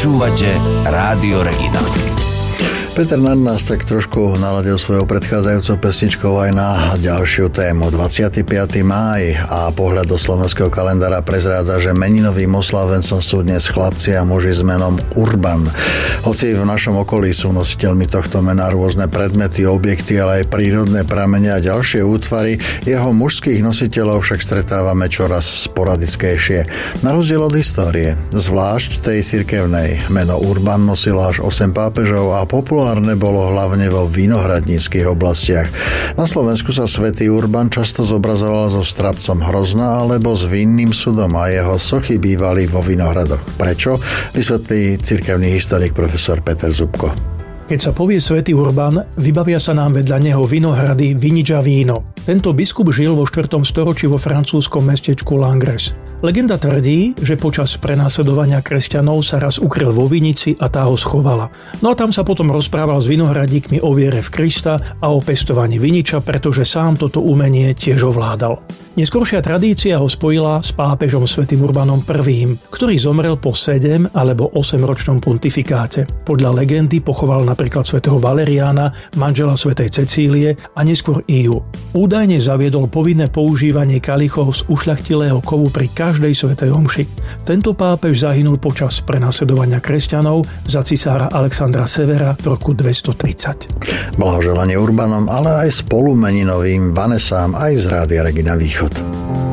Počúvate Rádio Regina. Peter Nard nás tak trošku naladil svojou predchádzajúcou pesničkou aj na ďalšiu tému. 25. máj a pohľad do slovenského kalendára prezrádza, že meninovým oslávencom sú dnes chlapci a muži s menom Urban. Hoci v našom okolí sú nositeľmi tohto mena rôzne predmety, objekty, ale aj prírodné pramene a ďalšie útvary, jeho mužských nositeľov však stretávame čoraz sporadickejšie. Na rozdiel od histórie, zvlášť tej cirkevnej, meno Urban nosilo až 8 pápežov a populárne bolo hlavne vo vinohradníckych oblastiach. Na Slovensku sa svätý Urban často zobrazoval so Strapcom Hrozna alebo s vinným sudom a jeho sochy bývali vo vinohradoch. Prečo? Vysvetlí cirkevný historik profesor Peter Zubko. Keď sa povie svätý Urban, vybavia sa nám vedľa neho vinohrady, vinič a víno. Tento biskup žil vo 4. storočí vo francúzskom mestečku Langres. Legenda tvrdí, že počas prenasledovania kresťanov sa raz ukryl vo vinici a tá ho schovala. No a tam sa potom rozprával s vinohradníkmi o viere v Krista a o pestovaní viniča, pretože sám toto umenie tiež ovládal. Neskoršia tradícia ho spojila s pápežom svätým Urbanom I., ktorý zomrel po 7 alebo 8-ročnom pontifikáte. Podľa legendy pochoval napríklad svätého Valeriána, manžela svätej Cecílie a neskôr Iu. Údajne zaviedol povinné používanie kalichov z ušľachtilého kovu pri každej svätej omši. Tento pápež zahynul počas prenasledovania kresťanov za cisára Alexandra Severa v roku 230. Blahoželanie Urbanom, ale aj spolumeninovým Vanessám aj z Rádia Regina Východ.